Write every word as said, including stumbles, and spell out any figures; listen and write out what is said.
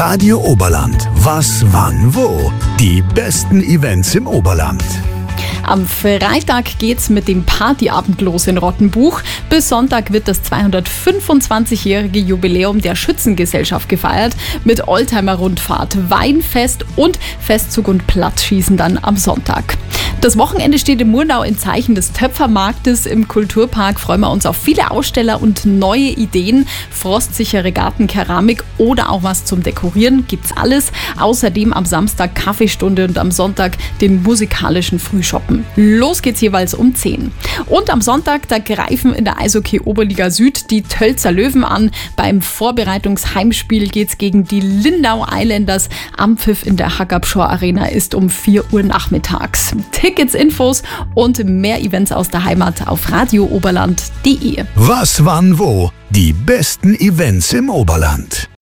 Radio Oberland. Was, wann, wo? Die besten Events im Oberland. Am Freitag geht's mit dem Partyabend los in Rottenbuch. Bis Sonntag wird das zweihundertfünfundzwanzigjährige Jubiläum der Schützengesellschaft gefeiert mit Oldtimer-Rundfahrt, Weinfest und Festzug und Platzschießen dann am Sonntag. Das Wochenende steht in Murnau in Zeichen des Töpfermarktes. Im Kulturpark freuen wir uns auf viele Aussteller und neue Ideen. Frostsichere Gartenkeramik oder auch was zum Dekorieren gibt's alles. Außerdem am Samstag Kaffeestunde und am Sonntag den musikalischen Frühschoppen. Los geht's jeweils um zehn. Und am Sonntag, da greifen in der Eishockey-Oberliga Süd die Tölzer Löwen an. Beim Vorbereitungsheimspiel geht's gegen die Lindau Islanders. Ampfiff in der Hackabschor Arena ist um vier Uhr nachmittags. Tickets, Infos und mehr Events aus der Heimat auf radio oberland punkt de. Was, wann, wo? Die besten Events im Oberland.